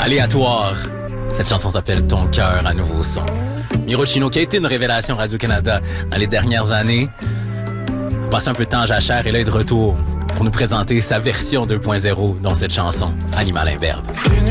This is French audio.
Aléatoire. Cette chanson s'appelle Ton cœur à nouveau son. Miro Chino, qui a été une révélation Radio-Canada dans les dernières années, a passé un peu de temps à Jachère et là est de retour pour nous présenter sa version 2.0 dans cette chanson, Animal Imberbe.